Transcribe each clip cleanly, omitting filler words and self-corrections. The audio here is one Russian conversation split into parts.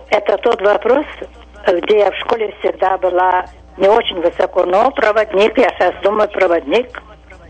Это тот вопрос, где я в школе всегда была не очень высоко, но проводник, я сейчас думаю, проводник.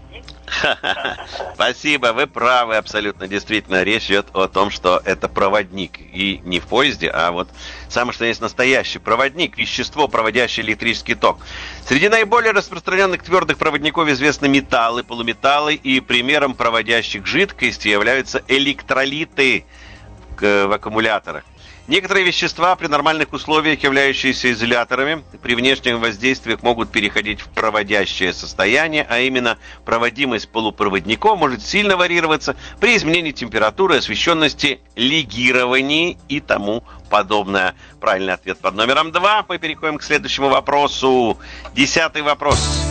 Спасибо, вы правы абсолютно. Действительно, речь идет о том, что это проводник. И не в поезде, а вот самое что есть настоящий проводник, вещество, проводящее электрический ток. Среди наиболее распространенных твердых проводников известны металлы, полуметаллы, и примером проводящих жидкости являются электролиты в аккумуляторах. Некоторые вещества при нормальных условиях, являющиеся изоляторами, при внешних воздействиях могут переходить в проводящее состояние, а именно проводимость полупроводников может сильно варьироваться при изменении температуры, освещенности, легировании и тому подобное. Правильный ответ под номером 2. Мы переходим к следующему вопросу. 10-й вопрос.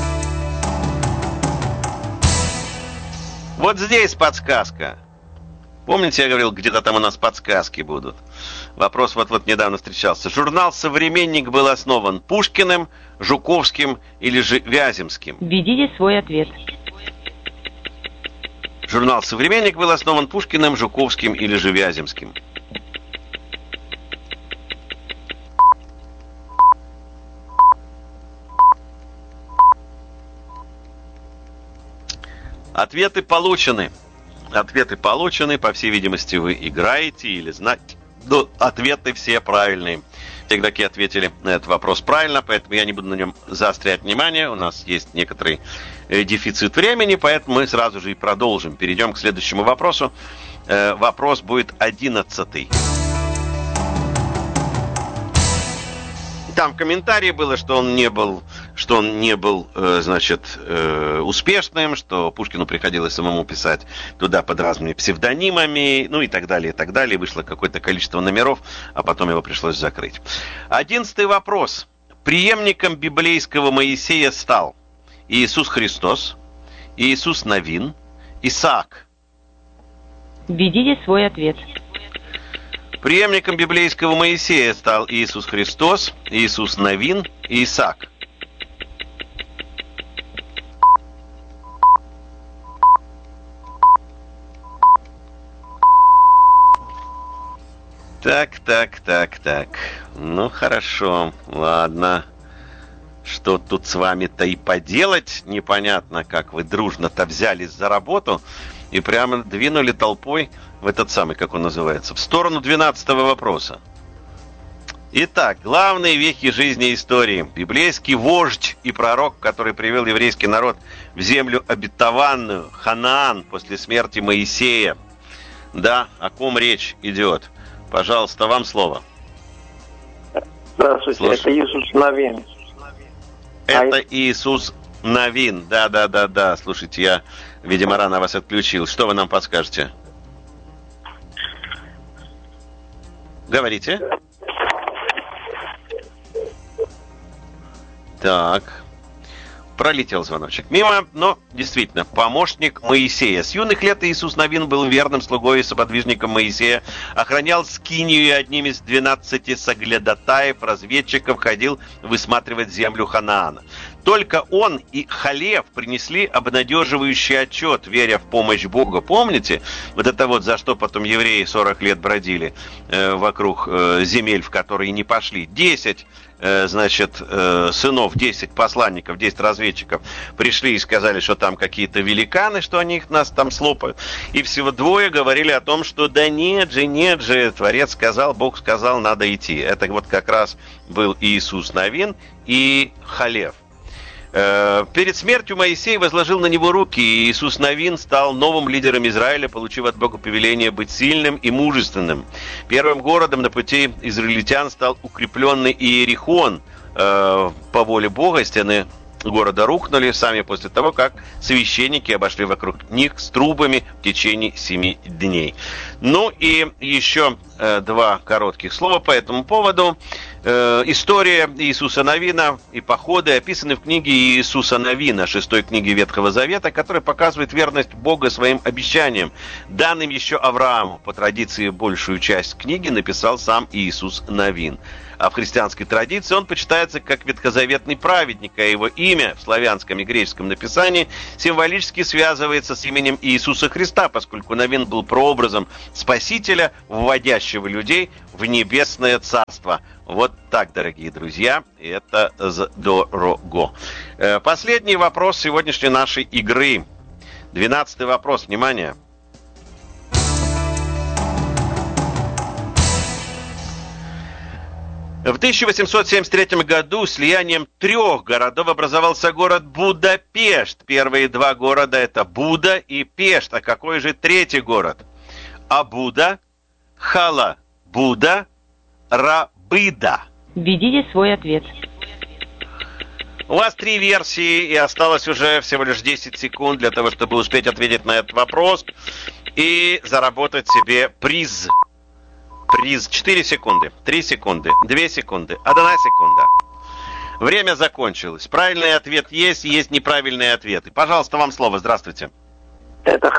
Вот здесь подсказка. Помните, я говорил, где-то там у нас подсказки будут? Вопрос вот недавно встречался. Журнал «Современник» был основан Пушкиным, Жуковским или же Вяземским? Введите свой ответ. Журнал «Современник» был основан Пушкиным, Жуковским или же Вяземским? Ответы получены. Ответы получены. По всей видимости, вы играете или знаете. Но ответы все правильные. Те игроки ответили на этот вопрос правильно, поэтому я не буду на нем заострять внимание. У нас есть некоторый дефицит времени, поэтому мы сразу же и продолжим. Перейдем к следующему вопросу. Вопрос будет 11-й. Там в комментарии было, что он не был успешным, что Пушкину приходилось самому писать туда под разными псевдонимами, ну и так далее, и так далее. Вышло какое-то количество номеров, а потом его пришлось закрыть. 11-й вопрос. Преемником библейского Моисея стал Иисус Христос, Иисус Навин, Исаак. Введите свой ответ. Преемником библейского Моисея стал Иисус Христос, Иисус Навин и Исаак. Так. Ну, хорошо, ладно. Что тут с вами-то и поделать? Непонятно, как вы дружно-то взялись за работу и прямо двинули толпой в этот самый, как он называется, в сторону 12-го вопроса. Итак, главные вехи жизни и истории. Библейский вождь и пророк, который привел еврейский народ в землю обетованную, Ханаан, после смерти Моисея. Да, о ком речь идет? Пожалуйста, вам слово. Здравствуйте, это Иисус Навин. Это Иисус Навин. Да. Слушайте, я, видимо, рано вас отключил. Что вы нам подскажете? Говорите. Так. Пролетел звоночек мимо, но действительно, помощник Моисея. С юных лет Иисус Навин был верным слугой и соподвижником Моисея, охранял скинию и одним из 12 соглядатаев, разведчиков, ходил высматривать землю Ханаана. Только он и Халев принесли обнадеживающий отчет, веря в помощь Бога. Помните? Вот это вот за что потом евреи 40 лет бродили вокруг земель, в которые не пошли. 10 сынов, 10 посланников, 10 разведчиков пришли и сказали, что там какие-то великаны, что они нас там слопают. И всего 2 говорили о том, что да нет же, Творец сказал, Бог сказал, надо идти. Это вот как раз был Иисус Навин и Халев. Перед смертью Моисей возложил на него руки, и Иисус Навин стал новым лидером Израиля, получив от Бога повеление быть сильным и мужественным. Первым городом на пути израильтян стал укрепленный Иерихон. По воле Бога стены города рухнули сами после того, как священники обошли вокруг них с трубами в течение 7 дней. Ну и еще 2 коротких слова по этому поводу. История Иисуса Навина и походы описаны в книге Иисуса Навина, 6 книге Ветхого Завета, которая показывает верность Бога своим обещаниям, данным еще Аврааму. По традиции большую часть книги написал сам Иисус Навин. А в христианской традиции он почитается как ветхозаветный праведник, а его имя в славянском и греческом написании символически связывается с именем Иисуса Христа, поскольку Навин был прообразом Спасителя, вводящего людей в небесное царство. пространства. Вот так, дорогие друзья, это здорово. Последний вопрос сегодняшней нашей игры. 12-й вопрос, внимание. В 1873 году слиянием 3 городов образовался город Будапешт. Первые 2 города — это Буда и Пешт. А какой же 3-й город? Абуда, Халабуда, Рабыда. Введите свой ответ. У вас 3 версии, и осталось уже всего лишь 10 секунд для того, чтобы успеть ответить на этот вопрос и заработать себе приз. Приз 4 секунды, 3 секунды, 2 секунды, 1 секунда. Время закончилось. Правильный ответ есть неправильные ответы. Пожалуйста, вам слово. Здравствуйте. Это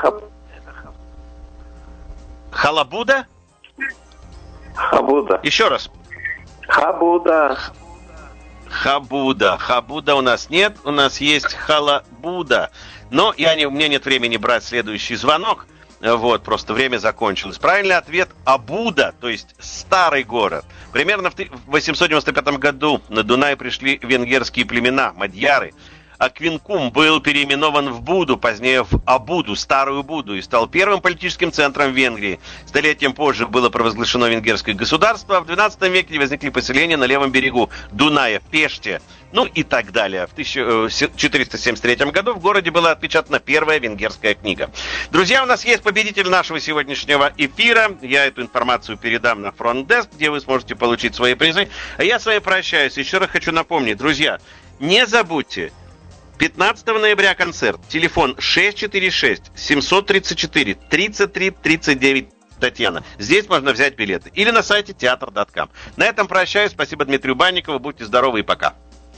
Халабуда? Хабуда. Еще раз. Хабуда. Хабуда. Хабуда у нас нет, у нас есть Халабуда. Но у меня нет времени брать следующий звонок. Вот, просто время закончилось. Правильный ответ – Абуда, то есть старый город. Примерно в 895 году на Дунай пришли венгерские племена, мадьяры. Аквинкум был переименован в Буду, позднее в Абуду, Старую Буду, и стал первым политическим центром Венгрии. Столетием позже было провозглашено венгерское государство, а в XII веке возникли поселения на левом берегу Дуная, Пеште, ну и так далее. В 1473 году в городе была отпечатана первая венгерская книга. Друзья, у нас есть победитель нашего сегодняшнего эфира. Я эту информацию передам на фронт-деск, где вы сможете получить свои призы. А я с вами прощаюсь. Еще раз хочу напомнить, друзья, не забудьте, 15 ноября концерт. Телефон 646-734-33-39. Татьяна. Здесь можно взять билеты. Или на сайте театр.ком. На этом прощаюсь. Спасибо Дмитрию Банникову. Будьте здоровы и пока.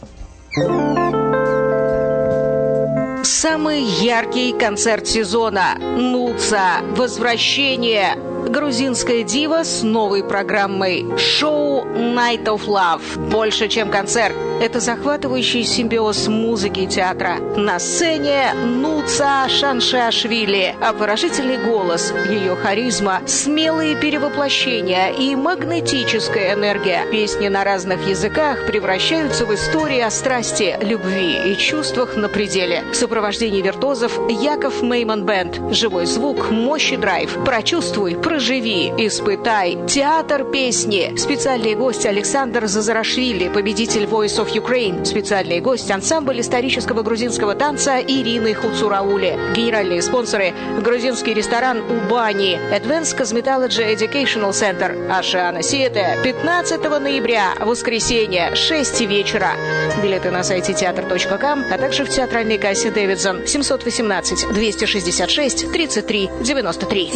Самый яркий концерт сезона. Нуца. Возвращение. Грузинская дива с новой программой. Шоу Night of Love. Больше, чем концерт. Это захватывающий симбиоз музыки и театра. На сцене Нуца Шаншашвили. Обворожительный голос, ее харизма, смелые перевоплощения и магнетическая энергия. Песни на разных языках превращаются в истории о страсти, любви и чувствах на пределе. В сопровождении виртуозов Яков Мейман Бэнд. Живой звук, мощь и драйв. Прочувствуй, проживи, испытай. Театр песни. Специальный гость Александр Зазарашвили, победитель Voice of Ukraine. Специальный гость ансамбль исторического грузинского танца Ирины Хуцураули. Генеральные спонсоры — грузинский ресторан Убани, Advanced Cosmetology Educational Center, Ашана Сиэте, 15 ноября, воскресенье, 6 вечера. Билеты на сайте театр.ком, а также в театральной кассе Дэвидсон 718 266 33 93.